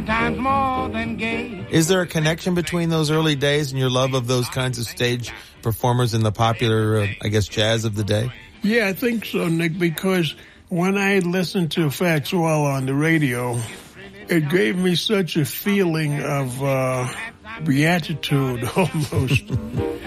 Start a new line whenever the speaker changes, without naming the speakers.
Times more than gay.
Is there a connection between those early days and your love of those kinds of stage performers in the popular, jazz of the day?
Yeah, I think so, Nick, because when I listened to Fats Waller on the radio, it gave me such a feeling of beatitude almost.